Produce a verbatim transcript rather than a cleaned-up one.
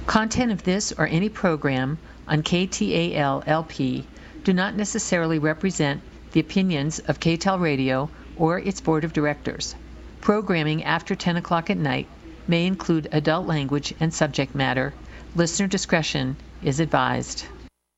Content of this or any program on K T A L L P do not necessarily represent the opinions of K T A L Radio or its board of directors. Programming after ten o'clock at night may include adult language and subject matter. Listener discretion is advised.